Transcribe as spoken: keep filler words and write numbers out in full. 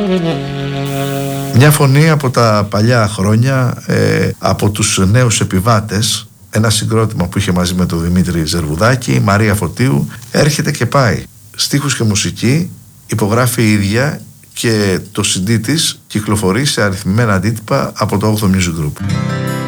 Μια φωνή από τα παλιά χρόνια, ε, από τους νέους επιβάτες, ένα συγκρότημα που είχε μαζί με τον Δημήτρη Ζερβουδάκη, η Μαρία Φωτίου, έρχεται και πάει. Στίχους και μουσική υπογράφει η ίδια και το σι ντι της κυκλοφορεί σε αριθμημένα αντίτυπα από το όγδοο Music Group.